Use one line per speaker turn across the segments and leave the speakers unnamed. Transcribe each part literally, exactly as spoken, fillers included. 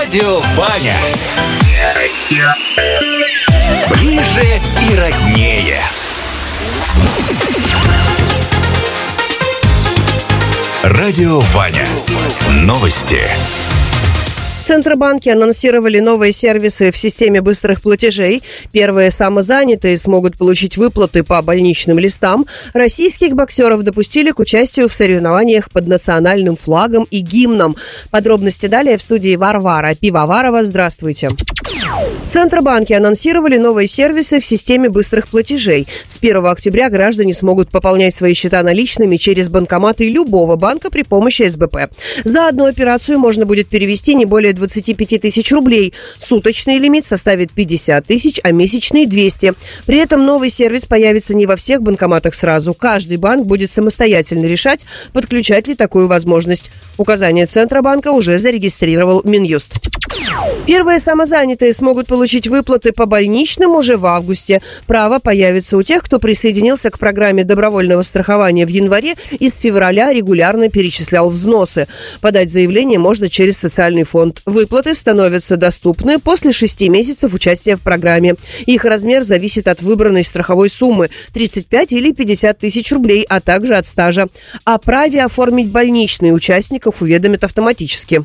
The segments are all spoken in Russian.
Радио Ваня. Ближе и роднее. Радио Ваня. Новости.
Центробанки анонсировали новые сервисы в системе быстрых платежей. Первые самозанятые смогут получить выплаты по больничным листам. Российских боксеров допустили к участию в соревнованиях под национальным флагом и гимном. Подробности далее в студии Варвара Пивоварова. Здравствуйте. Центробанки анонсировали новые сервисы в системе быстрых платежей. С первого октября граждане смогут пополнять свои счета наличными через банкоматы любого банка при помощи эс бэ пэ. За одну операцию можно будет перевести не более двадцать пять тысяч рублей. Суточный лимит составит пятьдесят тысяч, а месячный – двести. При этом новый сервис появится не во всех банкоматах сразу. Каждый банк будет самостоятельно решать, подключать ли такую возможность. Указание Центробанка уже зарегистрировал Минюст. Первые самозанятые смогут получить выплаты по больничным уже в августе. Право появится у тех, кто присоединился к программе добровольного страхования в январе и с февраля регулярно перечислял взносы. Подать заявление можно через социальный фонд. Выплаты становятся доступны после шести месяцев участия в программе. Их размер зависит от выбранной страховой суммы – тридцать пять или пятьдесят тысяч рублей, а также от стажа. О праве оформить больничные участников уведомят автоматически.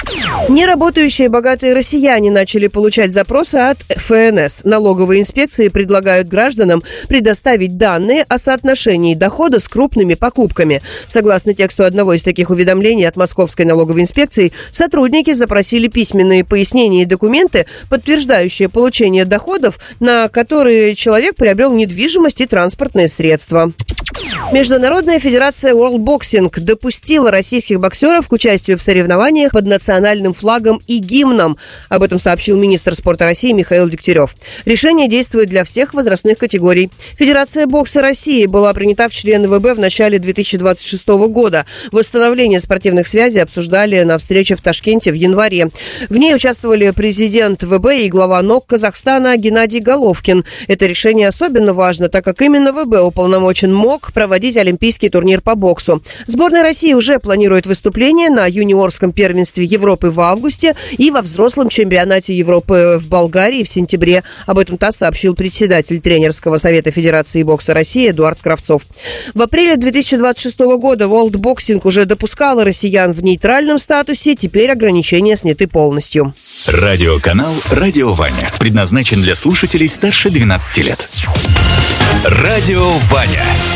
Неработающие богатые россияне начали получать запросы от эф эн эс. Налоговые инспекции предлагают гражданам предоставить данные о соотношении дохода с крупными покупками. Согласно тексту одного из таких уведомлений от Московской налоговой инспекции, сотрудники запросили письменные пояснения и документы, подтверждающие получение доходов, на которые человек приобрел недвижимость и транспортные средства. Международная федерация World Boxing допустила российских боксеров к участию в соревнованиях под национальным флагом и гимном. Об этом сообщил министр спорта России Михаил Дегтярев. Решение действует для всех возрастных категорий. Федерация бокса России была принята в члены вэ бэ в начале две тысячи двадцать шестого года. Восстановление спортивных связей обсуждали на встрече в Ташкенте в январе. В ней участвовали президент вэ бэ и глава НОК Казахстана Геннадий Головкин. Это решение особенно важно, так как именно вэ бэ уполномочен МОК проводить олимпийский турнир по боксу. Сборная России уже планирует выступление на юниорском первенстве Европы в августе и во взрослом чемпионате Европы в Болгарии в сентябре. Об этом ТАСС сообщил председатель тренерского совета Федерации бокса России Эдуард Кравцов. В апреле две тысячи двадцать шестого года World Boxing уже допускала россиян в нейтральном статусе. Теперь ограничения сняты полностью.
Радиоканал «Радио Ваня» предназначен для слушателей старше двенадцати лет. Радио Ваня.